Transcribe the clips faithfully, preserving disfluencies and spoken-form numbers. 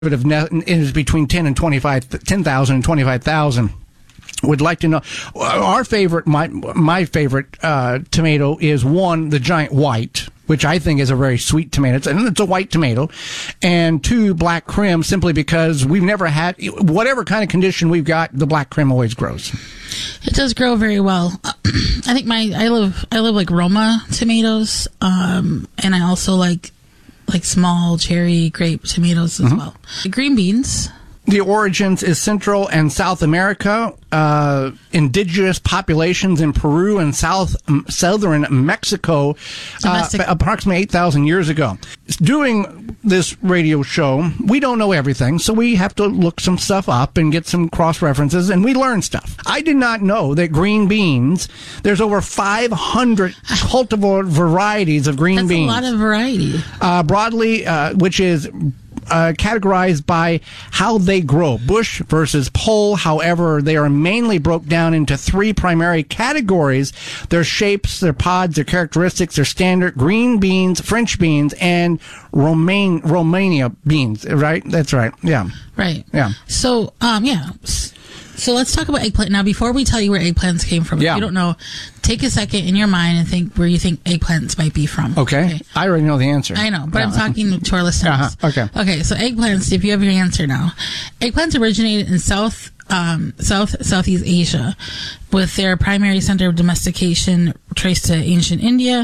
is between ten and twenty-five, ten thousand and twenty-five thousand. Would like to know our favorite. My my favorite uh, tomato is one, the giant white, which I think is a very sweet tomato. It's, and it's a white tomato, and two, black Krim, simply because we've never had whatever kind of condition we've got. The black Krim always grows. It does grow very well. I think my I live I live like Roma tomatoes, um, and I also like like small cherry grape tomatoes as mm-hmm. well. Green beans. The origins is Central and South America, uh, indigenous populations in Peru and South um, southern Mexico, uh, approximately eight thousand years ago. Doing this radio show, we don't know everything, so we have to look some stuff up and get some cross-references, and we learn stuff. I did not know that green beans, there's over five hundred cultivar varieties of green That's beans. That's a lot of variety. Uh, broadly, uh, which is... Uh, categorized by how they grow, bush versus pole. However, they are mainly broke down into three primary categories: their shapes, their pods, their characteristics, their standard green beans, French beans, and Romaine, Romania beans. Right? That's right. Yeah. Right. Yeah. So, um, yeah. So let's talk about eggplant. Now, before we tell you where eggplants came from, yeah. if you don't know, take a second in your mind and think where you think eggplants might be from. Okay. okay. I already know the answer. I know, but yeah. I'm talking to our listeners. Uh-huh. Okay. Okay, so eggplants, if you have your answer now. Eggplants originated in South, um, South, Southeast Asia, with their primary center of domestication traced to ancient India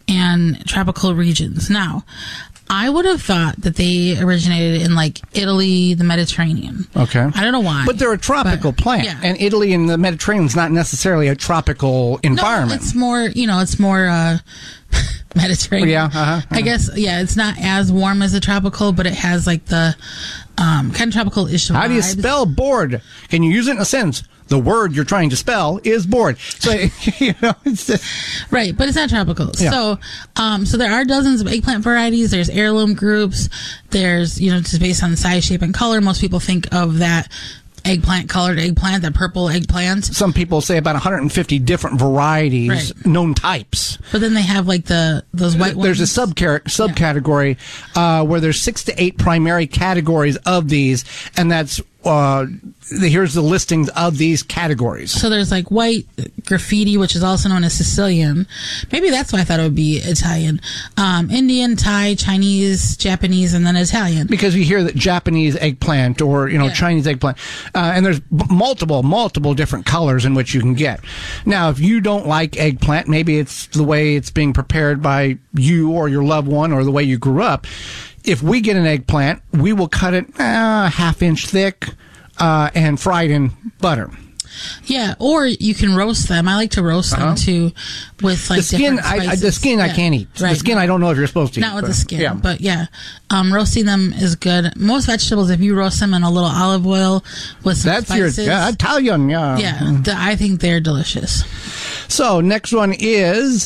and tropical regions. Now, I would have thought that they originated in like Italy, the Mediterranean. Okay. I don't know why. But they're a tropical but, plant. Yeah. And Italy and the Mediterranean is not necessarily a tropical environment. No, it's more, you know, it's more uh, Mediterranean. Yeah. Uh-huh, uh-huh. I guess, yeah, it's not as warm as a tropical, but it has like the um, kind of tropical-ish vibes. How do you spell board? Can you use it in a sentence? The word you're trying to spell is board. So, you know, it's just... Right, but it's not tropical. Yeah. So, um, so there are dozens of eggplant varieties. There's heirloom groups. There's, you know, just based on size, shape, and color. Most people think of that eggplant, colored eggplant, that purple eggplant. Some people say about one hundred fifty different varieties, right. known types. But then they have like the those white ones. There's a subcar- subcategory yeah. uh, where there's six to eight primary categories of these, and that's uh, here's the listings of these categories. So there's like white graffiti, which is also known as Sicilian. Maybe that's why I thought it would be Italian. Um, Indian, Thai, Chinese, Japanese, and then Italian. Because you hear that Japanese eggplant or, you know, yeah. Chinese eggplant. Uh, and there's b- multiple, multiple different colors in which you can get. Now, if you don't like eggplant, maybe it's the way it's being prepared by you or your loved one or the way you grew up. If we get an eggplant, we will cut it uh, half inch thick uh, and fried in butter. Yeah, or you can roast them. I like to roast uh-huh. them too, with like the skin. different spices. I, I, the skin yeah. I can't eat. Right. The skin I don't know if you're supposed to. Not eat, with but, the skin, yeah. but yeah, um, roasting them is good. Most vegetables, if you roast them in a little olive oil with some that's spices, your yeah, Italian. Yeah, yeah, th- I think they're delicious. So next one is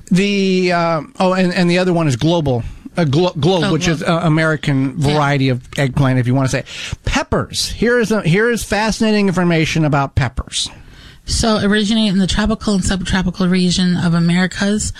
the uh, oh, and, and the other one is global. A glo- globe, oh, which globe. is an American variety yeah. of eggplant, if you want to say. Peppers. Here is a, here is fascinating information about peppers. So, originate in the tropical and subtropical region of Americas,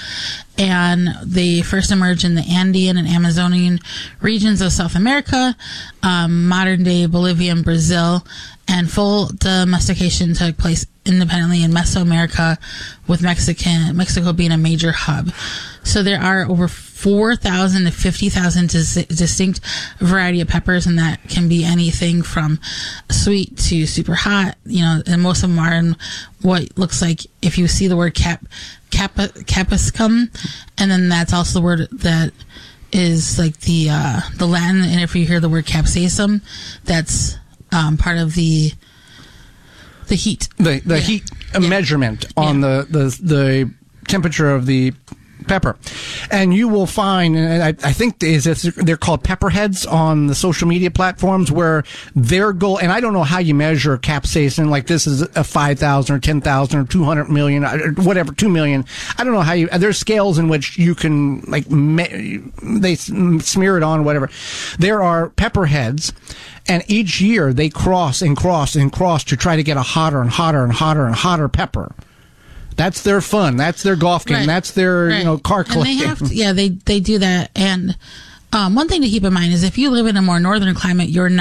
and they first emerged in the Andean and Amazonian regions of South America, um, modern-day Bolivia and Brazil, and full domestication took place independently in Mesoamerica, with Mexican Mexico being a major hub. So there are over four thousand to fifty thousand dis- distinct variety of peppers, and that can be anything from sweet to super hot, you know, and most of them are in what looks like, if you see the word cap, cap, capsicum, and then that's also the word that is like the, uh, the Latin, and if you hear the word capsaicum, that's, um, part of the, the heat. The, the yeah. heat yeah. measurement on yeah. the, the, the temperature of the pepper. And you will find, and I, I think is they're called pepperheads on the social media platforms, where their goal, and I don't know how you measure capsaicin, like this is a five thousand or ten thousand or two hundred million, or whatever, two million. I don't know how you, there's scales in which you can, like, me, they smear it on, whatever. There are pepperheads, and each year they cross and cross and cross to try to get a hotter and hotter and hotter and hotter pepper. That's their fun. That's their golf game. Right. That's their, right. you know, car collecting. And they have to, yeah, they, they do that. And Um, one thing to keep in mind is if you live in a more northern climate, you're